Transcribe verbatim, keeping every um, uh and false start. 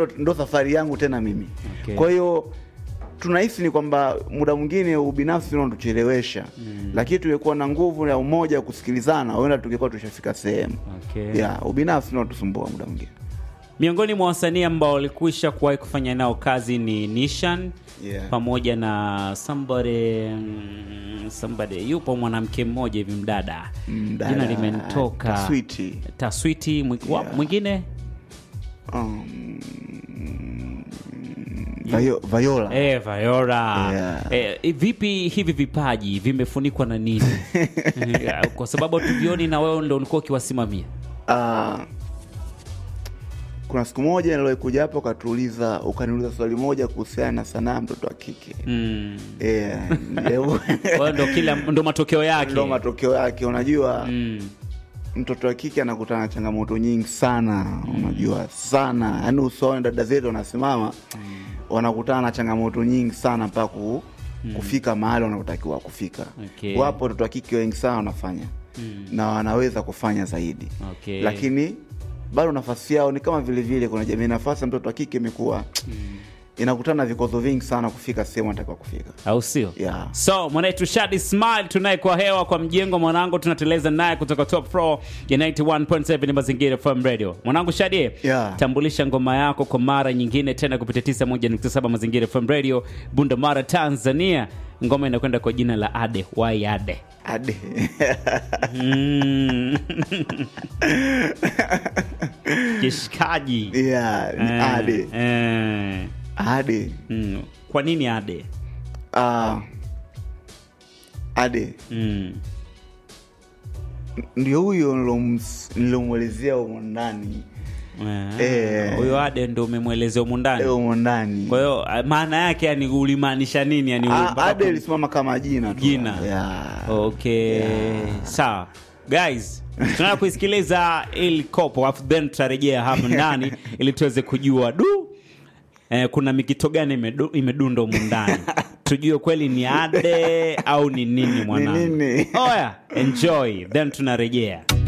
ndo, ndo safari yangu tena mimi. Okay. Kwa hiyo tunahisi ni kwamba muda mwingine ubinafsi unatuchelewesha. Mm. Lakini tungekuwa na nguvu ya umoja kusikilizana, huenda tungekuwa tushafika sehemu. Okay. Yeah, ubinafsi unatusumbua muda mwingine. Miongoni mwa wasanii ambao walikwisha kuwahi kufanya nao kazi ni Nishan, yeah, pamoja na somebody somebody yupo mwanamke mmoja hivi mdada. Mdada jina limenitoka. Taswiti. Taswiti mwingine. Yeah. Mwingine um Vayo, Viola. Eh, Viola. Yeah. Eh, vipi hivi vipaji vimefunikwa na nini? Kwa sababu tuvioni na wewe ndio ulikuwa ukiwasimamia. Ah, uh, kuna siku moja nilikuja hapo ukatuuliza, ukaniuliza swali moja kuhusiana na sanaa mtoto wa kike. Mm. Eh, ndio ndio kila ndio matokeo yake. Ndio matokeo yake, unajua. Mm. Mtoto wa kike anakutana na changamoto nyingi sana, mm. unajua sana. Yaani usione dada zetu wanasimama, mm. wanakutana na changamoto nyingi sana mpaka ku, mm. kufika mahali wanapotakiwa kufika. Okay. Wapo watoto wa kike wengi sana wanafanya. Mm. Na wanaweza kufanya zaidi. Okay. Lakini bado nafasi yao ni kama vile vile kuna jamii, nafasi mtoto wa kike imekuwa mm. inakutana na vikwazo vingi sana kufika sehemu anataka kufika. Au sio? Yeah. So, mwanetu Shadi Smile tunaye kwa hewa kwa mjengo mwanangu, tunateleza naye kutoka Top Floor ya ninety one point seven Mazingira F M Radio. Mwanangu Shadi, yeah. tambulisha ngoma yako kwa mara nyingine tena kupitia tisa moja nukta saba Mazingira F M Radio, Bunda Mara, Tanzania. Ngoma inakwenda kwa jina la Ade. Why Ade? Ade. mm. Kishikaji. Yeah, eh, Ade. Eh. Ade. Mm. Kwa nini Ade? Ah. Uh, Ade. Mm. Ndio huyo nilomwelezea huko ndani. Eh. Huyo Ade ndio umemwelezea huko ndani. Huko ndani. Kwa hiyo maana yake yani ulimaanisha nini yani? Ade ilisimama kama jina tu. Jina. Yeah. Okay. Yeah. Sawa. Guys, tunataka kusikiliza ili kopo afu then tutarejea hapa ndani ili tuweze kujua du eh, kuna mikito gani imedu, imedunda huko ndani. Tujue kweli ni Ade au ni nini mwanangu. Ni nini? Oya, enjoy then tunarejea.